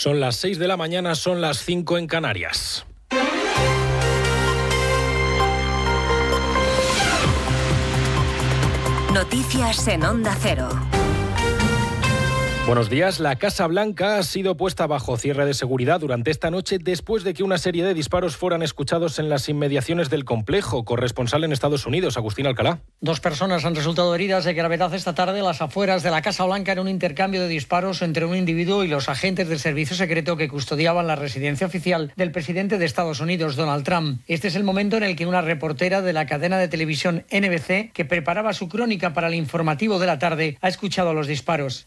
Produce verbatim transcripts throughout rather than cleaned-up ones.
Son las seis de la mañana, son las cinco en Canarias. Noticias en Onda Cero. Buenos días. La Casa Blanca ha sido puesta bajo cierre de seguridad durante esta noche después de que una serie de disparos fueran escuchados en las inmediaciones del complejo. Corresponsal en Estados Unidos, Agustín Alcalá. Dos personas han resultado heridas de gravedad esta tarde a las afueras de la Casa Blanca en un intercambio de disparos entre un individuo y los agentes del servicio secreto que custodiaban la residencia oficial del presidente de Estados Unidos, Donald Trump. Este es el momento en el que una reportera de la cadena de televisión N B C, que preparaba su crónica para el informativo de la tarde, ha escuchado los disparos.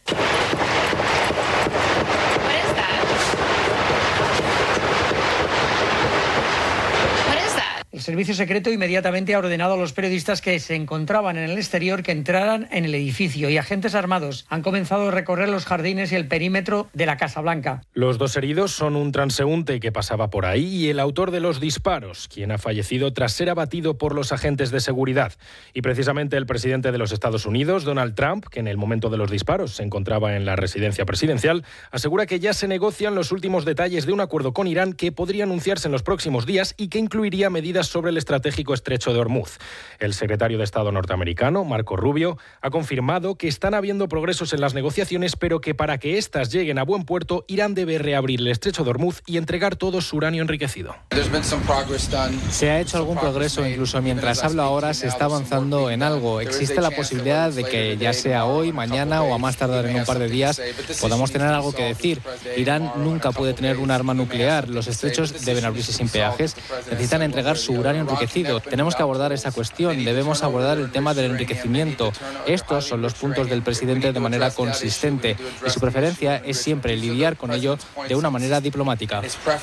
El servicio secreto inmediatamente ha ordenado a los periodistas que se encontraban en el exterior que entraran en el edificio, y agentes armados han comenzado a recorrer los jardines y el perímetro de la Casa Blanca. Los dos heridos son un transeúnte que pasaba por ahí y el autor de los disparos, quien ha fallecido tras ser abatido por los agentes de seguridad. Y precisamente el presidente de los Estados Unidos, Donald Trump, que en el momento de los disparos se encontraba en la residencia presidencial, asegura que ya se negocian los últimos detalles de un acuerdo con Irán que podría anunciarse en los próximos días y que incluiría medidas sobre el estratégico estrecho de Hormuz. El secretario de Estado norteamericano, Marco Rubio, ha confirmado que están habiendo progresos en las negociaciones, pero que para que éstas lleguen a buen puerto, Irán debe reabrir el estrecho de Hormuz y entregar todo su uranio enriquecido. Se ha hecho algún progreso, incluso mientras hablo ahora se está avanzando en algo. Existe la posibilidad de que ya sea hoy, mañana o a más tardar en un par de días podamos tener algo que decir. Irán nunca puede tener un arma nuclear. Los estrechos deben abrirse sin peajes. Necesitan entregar su uranio enriquecido. Tenemos que abordar esa cuestión, debemos abordar el tema del enriquecimiento. Estos son los puntos del presidente de manera consistente y su preferencia es siempre lidiar con ello de una manera diplomática.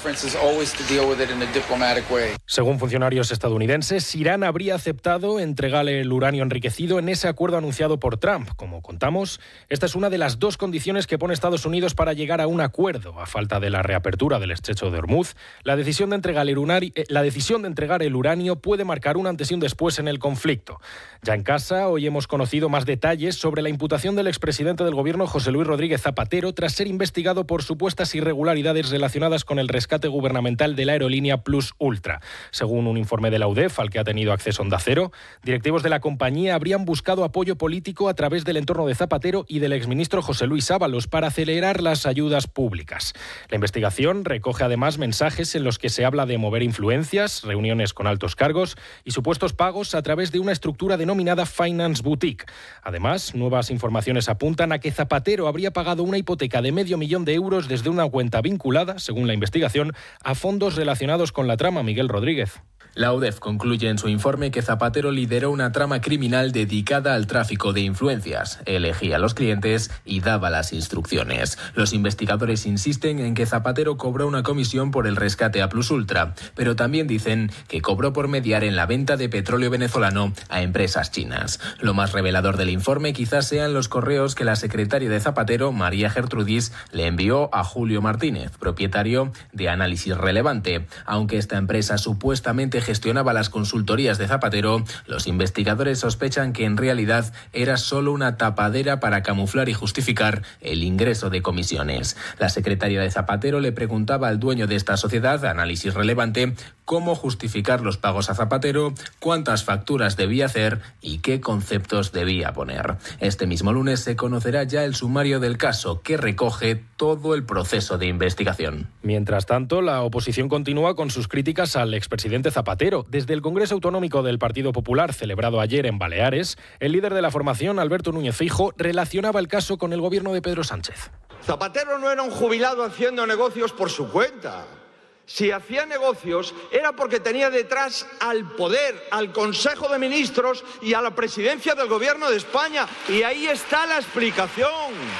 Según funcionarios estadounidenses, Irán habría aceptado entregar el uranio enriquecido en ese acuerdo anunciado por Trump. Como contamos, esta es una de las dos condiciones que pone Estados Unidos para llegar a un acuerdo. A falta de la reapertura del estrecho de Hormuz, la decisión de entregar el uranio, la decisión de entregar el uranio puede marcar un antes y un después en el conflicto. Ya en casa, hoy hemos conocido más detalles sobre la imputación del expresidente del gobierno José Luis Rodríguez Zapatero tras ser investigado por supuestas irregularidades relacionadas con el rescate gubernamental de la aerolínea Plus Ultra. Según un informe de la U D E F al que ha tenido acceso Onda Cero, directivos de la compañía habrían buscado apoyo político a través del entorno de Zapatero y del exministro José Luis Ábalos para acelerar las ayudas públicas. La investigación recoge además mensajes en los que se habla de mover influencias, reuniones con altos cargos y supuestos pagos a través de una estructura denominada Finance Boutique. Además, nuevas informaciones apuntan a que Zapatero habría pagado una hipoteca de medio millón de euros desde una cuenta vinculada, según la investigación, a fondos relacionados con la trama Miguel Rodríguez. La U D E F concluye en su informe que Zapatero lideró una trama criminal dedicada al tráfico de influencias, elegía a los clientes y daba las instrucciones. Los investigadores insisten en que Zapatero cobró una comisión por el rescate a Plus Ultra, pero también dicen que cobró por mediar en la venta de petróleo venezolano a empresas chinas. Lo más revelador del informe quizás sean los correos que la secretaria de Zapatero, María Gertrudis, le envió a Julio Martínez, propietario de Análisis Relevante. Aunque esta empresa supuestamente gestionaba las consultorías de Zapatero, los investigadores sospechan que en realidad era solo una tapadera para camuflar y justificar el ingreso de comisiones. La secretaria de Zapatero le preguntaba al dueño de esta sociedad, Análisis Relevante, cómo justificar los pagos a Zapatero, cuántas facturas debía hacer y qué conceptos debía poner. Este mismo lunes se conocerá ya el sumario del caso, que recoge todo el proceso de investigación. Mientras tanto, la oposición continúa con sus críticas al expresidente Zapatero. Desde el Congreso Autonómico del Partido Popular, celebrado ayer en Baleares, el líder de la formación, Alberto Núñez Feijóo, relacionaba el caso con el gobierno de Pedro Sánchez. Zapatero no era un jubilado haciendo negocios por su cuenta. Si hacía negocios era porque tenía detrás al poder, al Consejo de Ministros y a la presidencia del Gobierno de España. Y ahí está la explicación.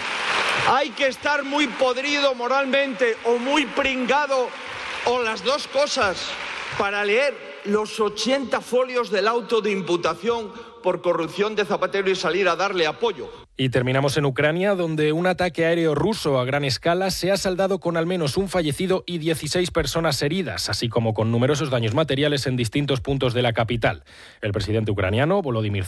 Hay que estar muy podrido moralmente o muy pringado o las dos cosas para leer los ochenta folios del auto de imputación por corrupción de Zapatero y salir a darle apoyo. Y terminamos en Ucrania, donde un ataque aéreo ruso a gran escala se ha saldado con al menos un fallecido y dieciséis personas heridas, así como con numerosos daños materiales en distintos puntos de la capital. El presidente ucraniano, Volodymyr